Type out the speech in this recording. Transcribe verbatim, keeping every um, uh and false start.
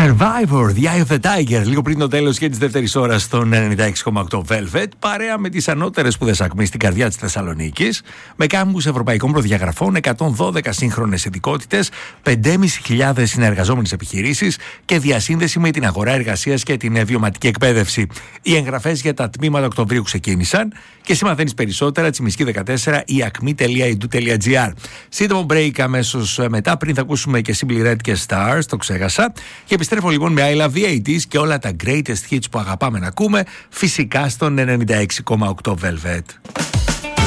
Survivor, The Eye of the Tiger, λίγο πριν το τέλος και της δεύτερης ώρας στον ενενήντα έξι κόμμα οκτώ Velvet, παρέα με τις ανώτερες σπουδές ΑΚΜΗ στην καρδιά της Θεσσαλονίκης, με κάμπους ευρωπαϊκών προδιαγραφών, εκατόν δώδεκα σύγχρονες ειδικότητες, πέντε χιλιάδες πεντακόσιες συνεργαζόμενες επιχειρήσεις και διασύνδεση με την αγορά εργασίας και την βιωματική εκπαίδευση. Οι εγγραφές για τα τμήματα Οκτωβρίου ξεκίνησαν και εσύ μαθαίνεις περισσότερα Τσιμισκή δεκατέσσερα ή ακμή τελεία ι ντου τελεία τζι άρ. Σύντομο break αμέσως μετά, πριν θα ακούσουμε και Simply Red και Stars, το ξέχασα. Και επιστρέφω λοιπόν με I Love the ογδόντα και όλα τα greatest hits που αγαπάμε να ακούμε, φυσικά στον ενενήντα έξι κόμμα οκτώ Velvet.